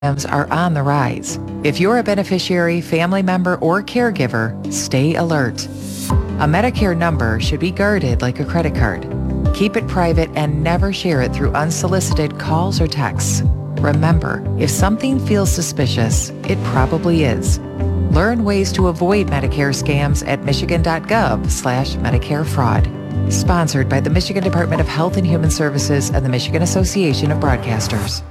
are on the rise. If you're a beneficiary, family member, or caregiver, stay alert. A Medicare number should be guarded like a credit card. Keep it private and never share it through unsolicited calls or texts. Remember, if something feels suspicious, it probably is. Learn ways to avoid Medicare scams at michigan.gov/Medicare fraud. Sponsored by the Michigan Department of Health and Human Services and the Michigan Association of Broadcasters.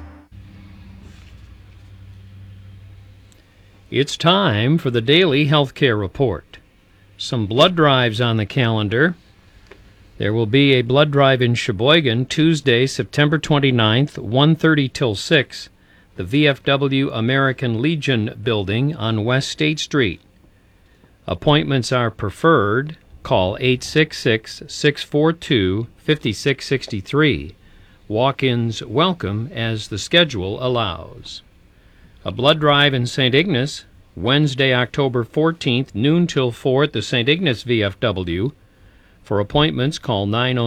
It's time for the Daily Healthcare Report. Some blood drives on the calendar. There will be a blood drive in Sheboygan Tuesday, September 29th, 1:30 till 6, the VFW American Legion building on West State Street. Appointments are preferred. Call 866-642-5663. Walk-ins welcome as the schedule allows. A blood drive in St. Ignace, Wednesday, October 14th, noon till 4 at the St. Ignace VFW. For appointments, call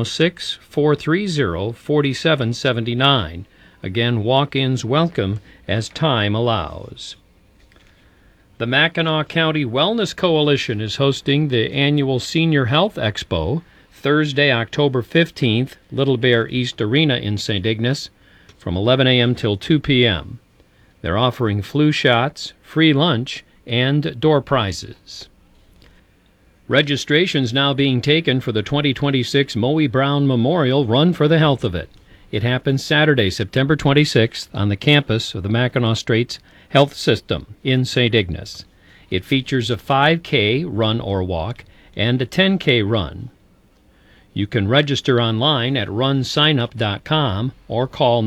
906-430-4779. Again, walk-ins welcome as time allows. The Mackinac County Wellness Coalition is hosting the annual Senior Health Expo, Thursday, October 15th, Little Bear East Arena in St. Ignace, from 11 a.m. till 2 p.m. They're offering flu shots, free lunch, and door prizes. Registration's now being taken for the 2026 Moe Brown Memorial Run for the Health of It. It happens Saturday, September 26th, on the campus of the Mackinac Straits Health System in St. Ignace. It features a 5K run or walk and a 10K run. You can register online at runsignup.com or call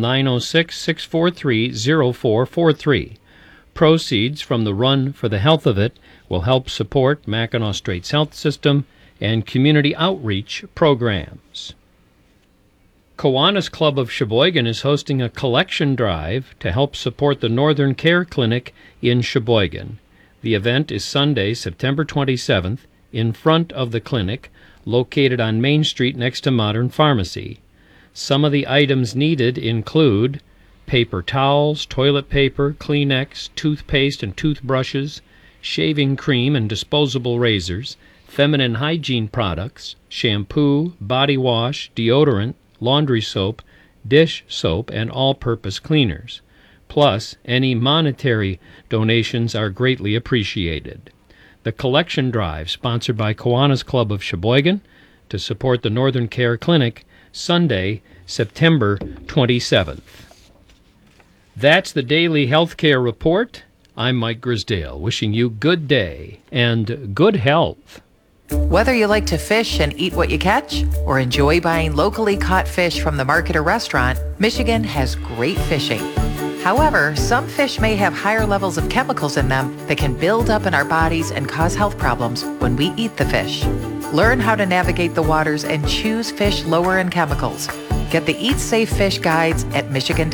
906-643-0443. Proceeds from the Run for the Health of It will help support Mackinac Straits Health System and community outreach programs. Kiwanis Club of Sheboygan is hosting a collection drive to help support the Northern Care Clinic in Sheboygan. The event is Sunday, September 27th, in front of the clinic, located on Main Street next to Modern Pharmacy. Some of the items needed include paper towels, toilet paper, Kleenex, toothpaste and toothbrushes, shaving cream and disposable razors, feminine hygiene products, shampoo, body wash, deodorant, laundry soap, dish soap, and all-purpose cleaners. Plus, any monetary donations are greatly appreciated. The collection drive, sponsored by Kiwanis Club of Sheboygan, to support the Northern Care Clinic, Sunday, September 27th. That's the Daily Healthcare Report. I'm Mike Grisdale, wishing you good day and good health. Whether you like to fish and eat what you catch or enjoy buying locally caught fish from the market or restaurant, Michigan has great fishing. However, some fish may have higher levels of chemicals in them that can build up in our bodies and cause health problems when we eat the fish. Learn how to navigate the waters and choose fish lower in chemicals. Get the Eat Safe Fish guides at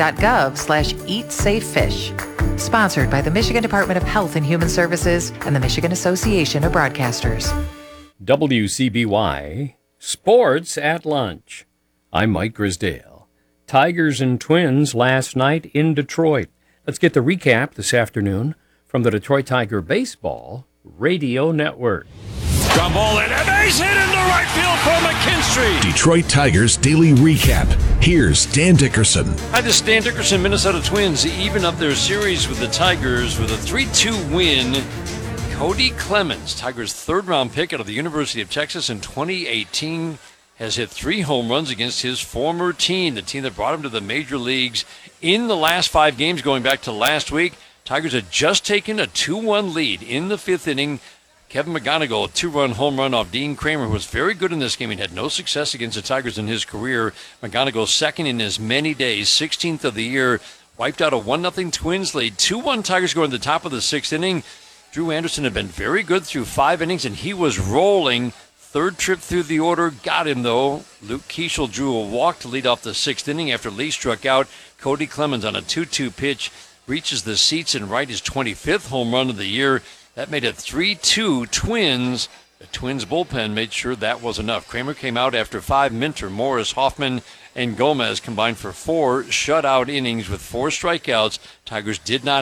michigan.gov/eatsafefish. Sponsored by the Michigan Department of Health and Human Services and the Michigan Association of Broadcasters. WCBY Sports at Lunch. I'm Mike Grisdale. Tigers and Twins last night in Detroit. Let's get the recap this afternoon from the Detroit Tiger Baseball Radio Network. Ground ball and a base hit into right field from McKinstry. Detroit Tigers Daily Recap. Here's Dan Dickerson. Hi, this is Dan Dickerson. Minnesota Twins even up their series with the Tigers with a 3-2 win. Cody Clemens, Tigers' third-round pick out of the University of Texas in 2018, has hit 3 home runs against his former team, the team that brought him to the major leagues in the last 5 games going back to last week. Tigers had just taken a 2-1 lead in the 5th inning. Kevin McGonigal, a 2-run home run off Dean Kramer, who was very good in this game and had no success against the Tigers in his career. McGonigal second in as many days, 16th of the year, wiped out a 1-0 Twins lead. 2-1 Tigers going to the top of the 6th inning. Drew Anderson had been very good through 5 innings, and he was rolling. Third trip through the order, got him though. Luke Keeschel drew a walk to lead off the 6th inning after Lee struck out. Cody Clemens on a 2-2 pitch reaches the seats and right his 25th home run of the year. That made it 3-2 Twins The Twins bullpen made sure that was enough. Kramer came out after 5. Minter, Morris, Hoffman, and Gomez combined for 4 shutout innings with 4 strikeouts. Tigers did not